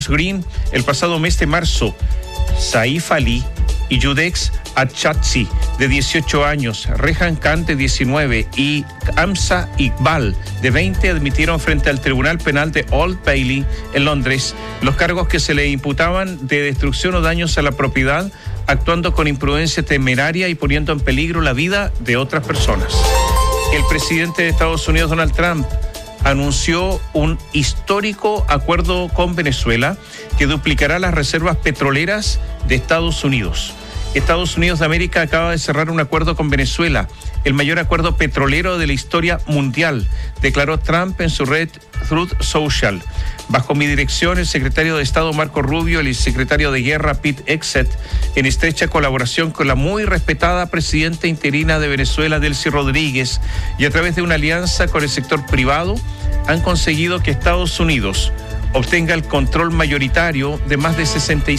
Green el pasado mes de marzo. Saif Ali y Yudex Achatsi, de 18 años, Rehan Khan, de 19, y Hamza Iqbal, de 20, admitieron frente al Tribunal Penal de Old Bailey, en Londres, los cargos que se le imputaban de destrucción o daños a la propiedad, actuando con imprudencia temeraria y poniendo en peligro la vida de otras personas. El presidente de Estados Unidos, Donald Trump, anunció un histórico acuerdo con Venezuela que duplicará las reservas petroleras de Estados Unidos. Estados Unidos de América acaba de cerrar un acuerdo con Venezuela, el mayor acuerdo petrolero de la historia mundial, declaró Trump en su red Truth Social. Bajo mi dirección, el secretario de Estado Marco Rubio y el secretario de Guerra Pete Hegseth, en estrecha colaboración con la muy respetada presidenta interina de Venezuela, Delcy Rodríguez, y a través de una alianza con el sector privado, han conseguido que Estados Unidos obtenga el control mayoritario de más de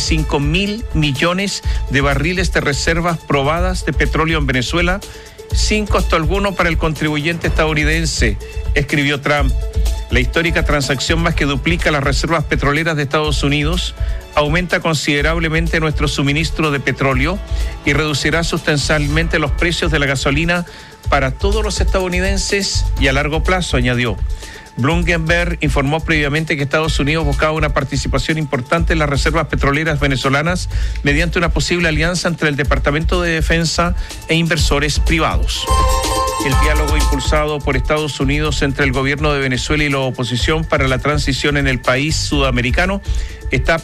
65.000 millones de barriles de reservas probadas de petróleo en Venezuela, sin costo alguno para el contribuyente estadounidense, escribió Trump. La histórica transacción más que duplica las reservas petroleras de Estados Unidos, aumenta considerablemente nuestro suministro de petróleo y reducirá sustancialmente los precios de la gasolina para todos los estadounidenses y a largo plazo, añadió. Bloomberg informó previamente que Estados Unidos buscaba una participación importante en las reservas petroleras venezolanas mediante una posible alianza entre el Departamento de Defensa e inversores privados. El diálogo impulsado por Estados Unidos entre el gobierno de Venezuela y la oposición para la transición en el país sudamericano está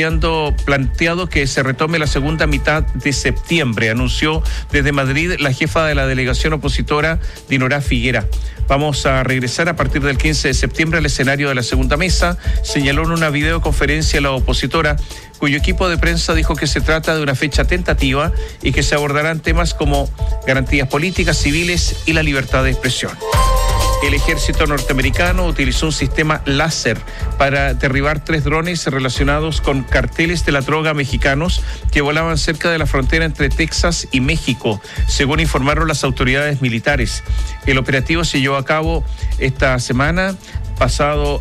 planteado que se retome la segunda mitad de septiembre, anunció desde Madrid la jefa de la delegación opositora, Dinora Figuera. Vamos a regresar a partir del 15 de septiembre al escenario de la segunda mesa, señaló en una videoconferencia la opositora, cuyo equipo de prensa dijo que se trata de una fecha tentativa y que se abordarán temas como garantías políticas, civiles y la libertad de expresión. El ejército norteamericano utilizó un sistema láser para derribar 3 drones relacionados con carteles de la droga mexicanos que volaban cerca de la frontera entre Texas y México, según informaron las autoridades militares. El operativo se llevó a cabo esta semana, pasado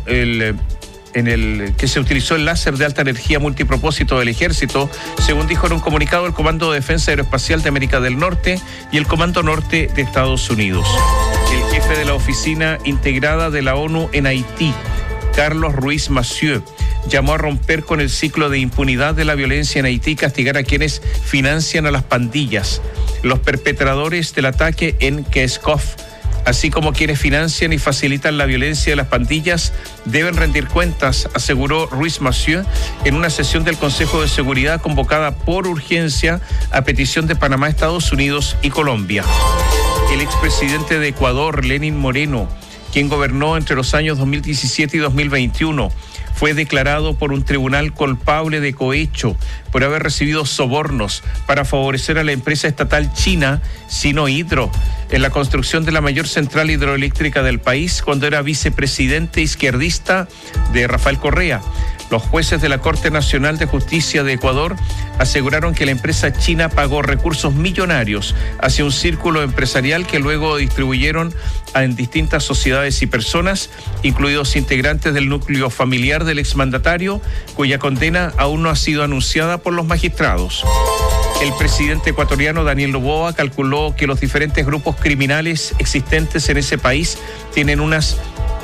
en el que se utilizó el láser de alta energía multipropósito del ejército, según dijo en un comunicado el Comando de Defensa Aeroespacial de América del Norte y el Comando Norte de Estados Unidos. El jefe de la Oficina Integrada de la ONU en Haití, Carlos Ruiz Massieu, llamó a romper con el ciclo de impunidad de la violencia en Haití y castigar a quienes financian a las pandillas, los perpetradores del ataque en Keskov, así como quienes financian y facilitan la violencia de las pandillas, deben rendir cuentas, aseguró Ruiz Massieu en una sesión del Consejo de Seguridad convocada por urgencia a petición de Panamá, Estados Unidos y Colombia. El expresidente de Ecuador, Lenín Moreno, quien gobernó entre los años 2017 y 2021, fue declarado por un tribunal culpable de cohecho por haber recibido sobornos para favorecer a la empresa estatal china Sinohydro en la construcción de la mayor central hidroeléctrica del país cuando era vicepresidente izquierdista de Rafael Correa. Los jueces de la Corte Nacional de Justicia de Ecuador aseguraron que la empresa china pagó recursos millonarios hacia un círculo empresarial que luego distribuyeron en distintas sociedades y personas, incluidos integrantes del núcleo familiar del exmandatario, cuya condena aún no ha sido anunciada por los magistrados. El presidente ecuatoriano Daniel Noboa calculó que los diferentes grupos criminales existentes en ese país tienen unas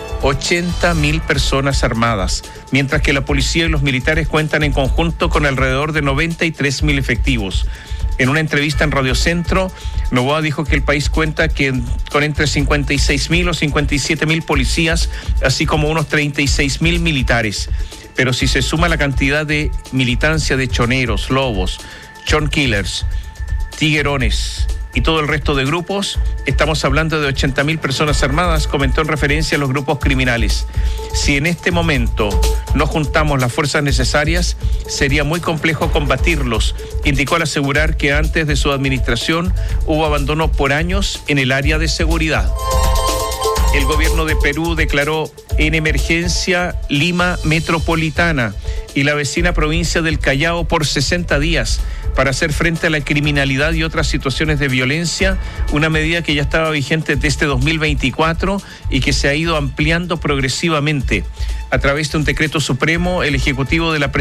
80.000 personas armadas, mientras que la policía y los militares cuentan en conjunto con alrededor de 93.000 efectivos. En una entrevista en Radio Centro, Noboa dijo que el país cuenta con entre 56.000 o 57.000 policías, así como unos 36.000 militares. Pero si se suma la cantidad de militancia de choneros, lobos, chon killers, tiguerones y todo el resto de grupos, estamos hablando de 80.000 personas armadas, comentó en referencia a los grupos criminales. Si en este momento no juntamos las fuerzas necesarias, sería muy complejo combatirlos, indicó al asegurar que antes de su administración hubo abandono por años en el área de seguridad. El gobierno de Perú declaró en emergencia Lima Metropolitana y la vecina provincia del Callao por 60 días para hacer frente a la criminalidad y otras situaciones de violencia, una medida que ya estaba vigente desde 2024 y que se ha ido ampliando progresivamente. A través de un decreto supremo, el Ejecutivo de la